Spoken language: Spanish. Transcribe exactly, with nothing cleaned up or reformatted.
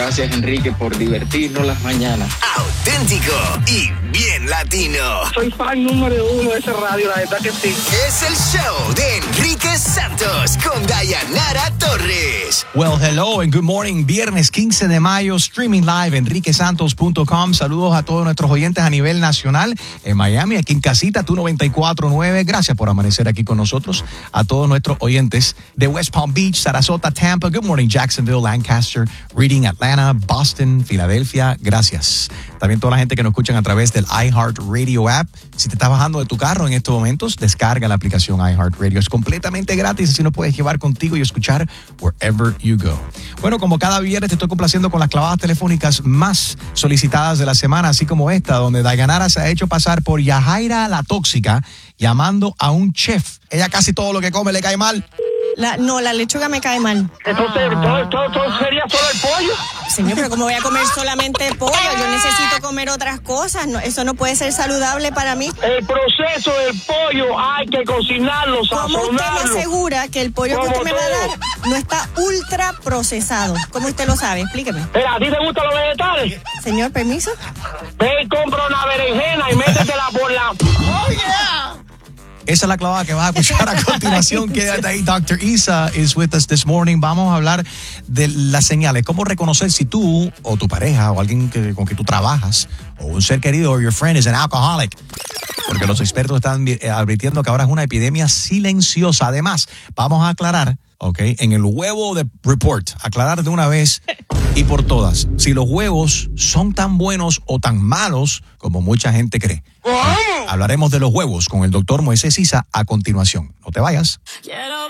Gracias, Enrique, por divertirnos las mañanas. Auténtico y bien latino. Soy fan número uno de esa radio, la verdad que sí. Es el show de Enrique Santos con Dayanara Torres. Well, hello and good morning. Viernes quince de mayo, streaming live, enrique santos punto com. Saludos a todos nuestros oyentes a nivel nacional, en Miami, aquí en casita, tu noventa y cuatro punto nueve. Gracias por amanecer aquí con nosotros. A todos nuestros oyentes de West Palm Beach, Sarasota, Tampa. Good morning, Jacksonville, Lancaster, Reading, Atlanta, Boston, Filadelfia. Gracias. También toda la gente que nos escuchan a través del iHeartRadio app. Si te estás bajando de tu carro en estos momentos, descarga la aplicación iHeartRadio. Es completamente gratis, así lo puedes llevar contigo y escuchar wherever you go. Bueno, como cada viernes te estoy complaciendo con las clavadas telefónicas más solicitadas de la semana, así como esta, donde Dayanara se ha hecho pasar por Yajaira la tóxica, llamando a un chef. Ella casi todo lo que come le cae mal. La, no, la lechuga me cae mal. Entonces, ¿todo, todo, todo sería solo el pollo? Señor, pero ¿cómo voy a comer solamente pollo? Yo necesito comer otras cosas. No, eso no puede ser saludable para mí. El proceso del pollo hay que cocinarlo, ¿Cómo usted sazonarlo. me asegura que el pollo que usted me va a dar no está ultra procesado? ¿Cómo usted lo sabe? Explíqueme. Mira, ¿a ti te gustan los vegetales? Señor, permiso. Ve y compra una berenjena y métetela por la... Oh, yeah. Esa es la clavada que vas a escuchar a continuación. Quédate ahí. doctor Isa is with us this morning. Vamos a hablar de las señales. Cómo reconocer si tú o tu pareja o alguien que, con que tú trabajas o un ser querido o your friend is an alcoholic. Porque los expertos están advirtiendo que ahora es una epidemia silenciosa. Además, vamos a aclarar, ¿ok? En el huevo de report, aclarar de una vez y por todas, si los huevos son tan buenos o tan malos como mucha gente cree. Hablaremos de los huevos con el doctor Moisés Isa a continuación. No te vayas. Quiero